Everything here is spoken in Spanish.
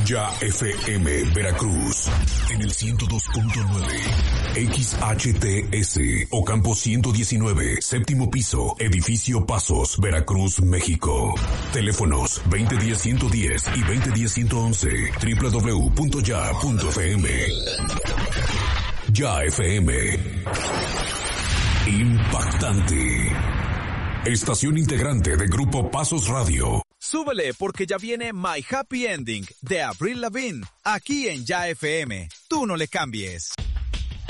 Ya FM Veracruz en el 102.9 XHTS Ocampo 119, séptimo piso, edificio Pasos, Veracruz, México. Teléfonos 2010-110 y 2010-111, www.ya.fm. Ya FM. Impactante. Estación integrante de Grupo Pasos Radio. Súbele porque ya viene My Happy Ending de Avril Lavigne, aquí en Ya FM. Tú no le cambies.